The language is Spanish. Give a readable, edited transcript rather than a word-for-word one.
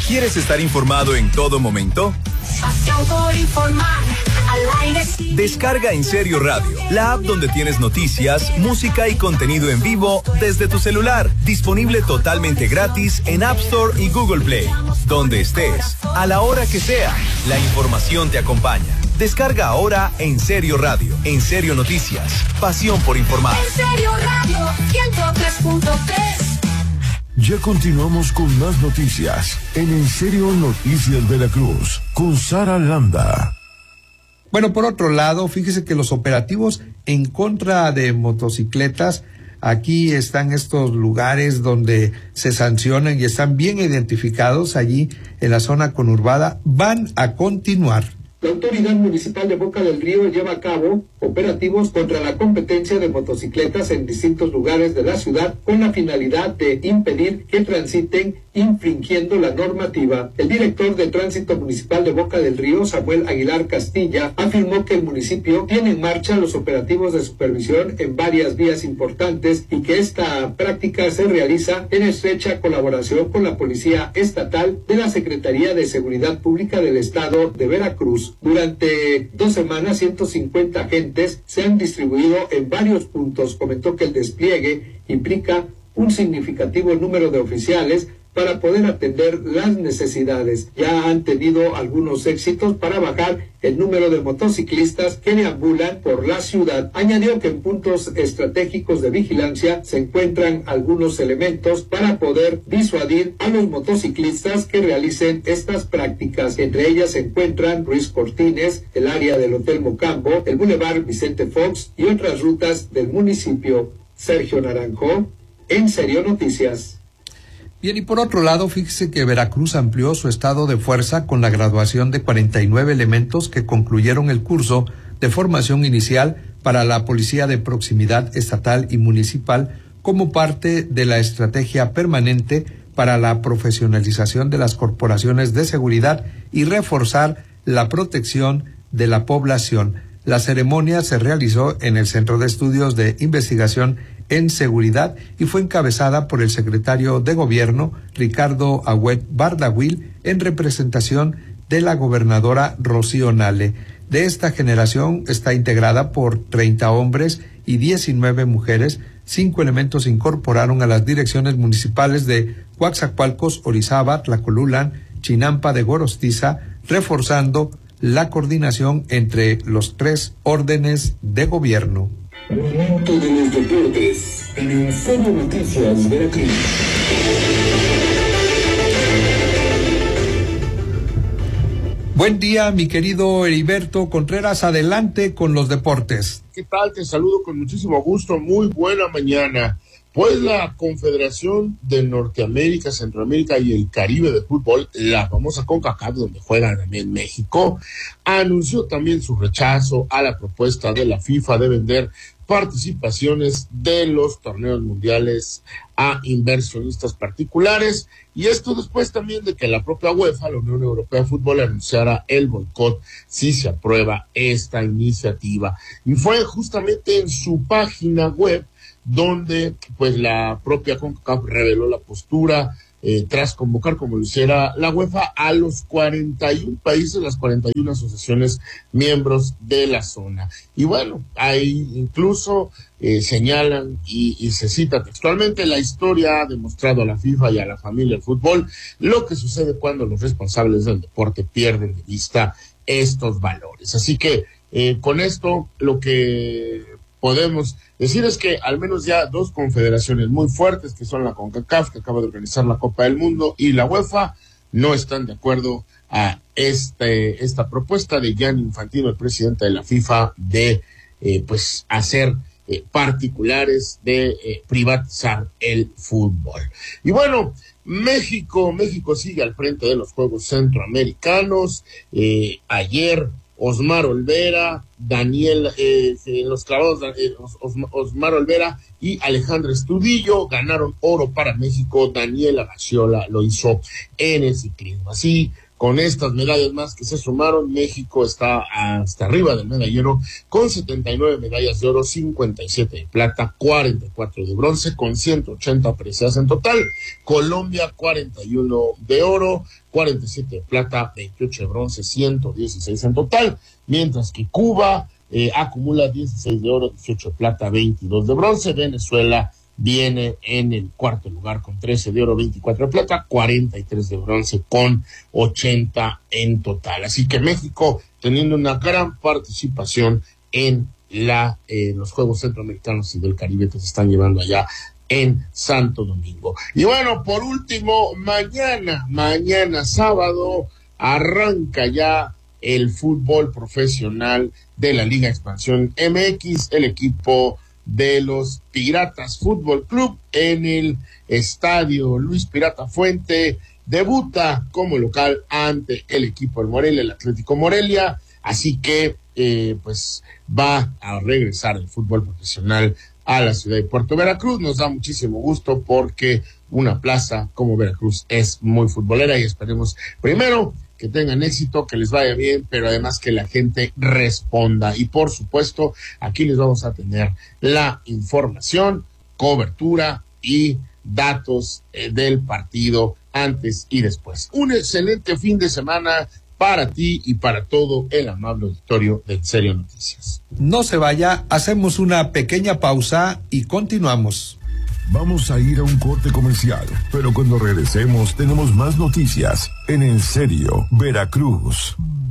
¿Quieres estar informado en todo momento? Pasión por informar. Al aire sí. Descarga En Serio Radio, la app donde tienes noticias, música y contenido en vivo desde tu celular. Disponible totalmente gratis en App Store y Google Play. Donde estés, a la hora que sea, la información te acompaña. Descarga ahora En Serio Radio, En Serio Noticias, pasión por informar. En Serio Radio 103.3. Ya continuamos con más noticias en Serio Noticias Veracruz, con Sara Landa. Bueno, por otro lado, fíjese que los operativos en contra de motocicletas, aquí están estos lugares donde se sancionan y están bien identificados allí en la zona conurbada, van a continuar. La autoridad municipal de Boca del Río lleva a cabo operativos contra la competencia de motocicletas en distintos lugares de la ciudad con la finalidad de impedir que transiten infringiendo la normativa. El director de Tránsito Municipal de Boca del Río, Samuel Aguilar Castilla, afirmó que el municipio tiene en marcha los operativos de supervisión en varias vías importantes y que esta práctica se realiza en estrecha colaboración con la Policía Estatal de la Secretaría de Seguridad Pública del Estado de Veracruz. Durante 2 semanas, 150 agentes se han distribuido en varios puntos. Comentó que el despliegue implica un significativo número de oficiales para poder atender las necesidades. Ya han tenido algunos éxitos para bajar el número de motociclistas que deambulan por la ciudad. Añadió que en puntos estratégicos de vigilancia se encuentran algunos elementos para poder disuadir a los motociclistas que realicen estas prácticas. Entre ellas se encuentran Ruiz Cortines, el área del Hotel Mocambo, el Boulevard Vicente Fox y otras rutas del municipio. Sergio Naranjo, En Serio Noticias. Bien, y por otro lado, fíjese que Veracruz amplió su estado de fuerza con la graduación de 49 elementos que concluyeron el curso de formación inicial para la Policía de Proximidad Estatal y Municipal como parte de la estrategia permanente para la profesionalización de las corporaciones de seguridad y reforzar la protección de la población. La ceremonia se realizó en el Centro de Estudios de Investigación en Seguridad y fue encabezada por el secretario de Gobierno, Ricardo Agüet Bardagüil, en representación de la gobernadora Rocío Nale. De esta generación está integrada por 30 hombres y 19 mujeres. 5 elementos se incorporaron a las direcciones municipales de Coatzacoalcos, Orizaba, Tlacolulán, Chinampa de Gorostiza, reforzando la coordinación entre los 3 órdenes de gobierno. Momento de los deportes en Serio Noticias Veracruz. Buen día, mi querido Heriberto Contreras, adelante con los deportes. ¿Qué tal? Te saludo con muchísimo gusto, muy buena mañana. Pues la Confederación de Norteamérica, Centroamérica y el Caribe de Fútbol, la famosa CONCACAF, donde juega también México, anunció también su rechazo a la propuesta de la FIFA de vender participaciones de los torneos mundiales a inversionistas particulares, y esto después también de que la propia UEFA, la Unión Europea de Fútbol, anunciara el boicot si se aprueba esta iniciativa. Y fue justamente en su página web donde pues la propia CONCACAF reveló la postura tras convocar, como lo hiciera la UEFA, a los 41 países, las 41 asociaciones miembros de la zona. Y bueno, ahí incluso señalan y se cita textualmente: la historia ha demostrado a la FIFA y a la familia del fútbol lo que sucede cuando los responsables del deporte pierden de vista estos valores. Así que con esto lo que podemos decir es que al menos ya 2 confederaciones muy fuertes, que son la CONCACAF, que acaba de organizar la Copa del Mundo, y la UEFA, no están de acuerdo a esta propuesta de Gianni Infantino, el presidente de la FIFA, de pues hacer particulares, de privatizar el fútbol. Y bueno, México sigue al frente de los Juegos Centroamericanos. Ayer Osmar Olvera, los clavados, Osmar Olvera y Alejandra Estudillo ganaron oro para México. Daniela Gaciola lo hizo en el ciclismo. Así Con estas medallas más que se sumaron, México está hasta arriba del medallero con 79 medallas de oro, 57 de plata, 44 de bronce, con 180 preseas en total. Colombia 41 de oro, 47 de plata, 28 de bronce, 116 en total, mientras que Cuba acumula 16 de oro, 18 de plata, 22 de bronce. Venezuela viene en el cuarto lugar con 13 de oro, 24 de plata, 43 de bronce, con 80 en total. Así que México teniendo una gran participación en los Juegos Centroamericanos y del Caribe que se están llevando allá en Santo Domingo. Y bueno, por último, mañana sábado arranca ya el fútbol profesional de la Liga Expansión MX. El equipo de los Piratas Fútbol Club en el estadio Luis Pirata Fuente debuta como local ante el equipo del Morelia, el Atlético Morelia, así que pues va a regresar el fútbol profesional a la ciudad de Puerto Veracruz. Nos da muchísimo gusto porque una plaza como Veracruz es muy futbolera y esperemos primero que tengan éxito, que les vaya bien, pero además que la gente responda. Y por supuesto, aquí les vamos a tener la información, cobertura y datos del partido antes y después. Un excelente fin de semana para ti y para todo el amable auditorio de En Serio Noticias. No se vaya, hacemos una pequeña pausa y continuamos. Vamos a ir a un corte comercial, pero cuando regresemos tenemos más noticias en Serio Veracruz.